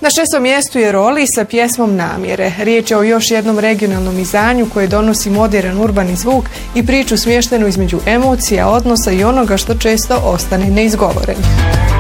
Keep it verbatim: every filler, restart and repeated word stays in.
Na šestom mjestu je Roli sa pjesmom Namjere. Riječ je o još jednom regionalnom izdanju koje donosi moderan urbani zvuk i priču smještenu između emocija, odnosa i onoga što često ostane neizgovoreno.